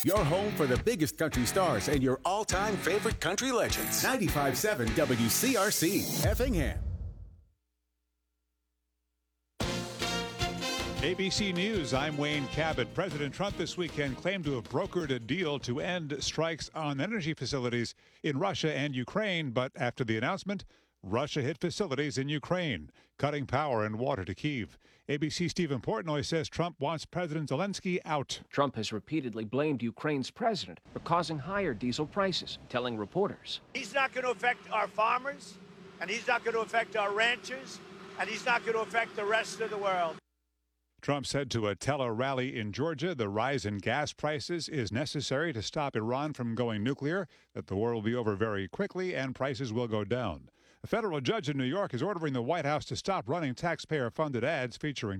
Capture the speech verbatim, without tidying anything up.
Your home for the biggest country stars and your all-time favorite country legends. ninety-five point seven W C R C, Effingham. A B C News, I'm Wayne Cabot. President Trump this weekend claimed to have brokered a deal to end strikes on energy facilities in Russia and Ukraine, but after the announcement, Russia hit facilities in Ukraine, cutting power and water to Kyiv. A B C's Stephen Portnoy says Trump wants President Zelensky out. Trump has repeatedly blamed Ukraine's president for causing higher diesel prices, telling reporters, "He's not going to affect our farmers, and he's not going to affect our ranchers, and he's not going to affect the rest of the world." Trump said to a teller rally in Georgia the rise in gas prices is necessary to stop Iran from going nuclear, that the war will be over very quickly and prices will go down. A federal judge in New York is ordering the White House to stop running taxpayer-funded ads featuring